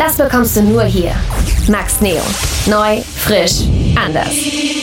Das bekommst du nur hier. Max Neo. Neu, frisch, anders.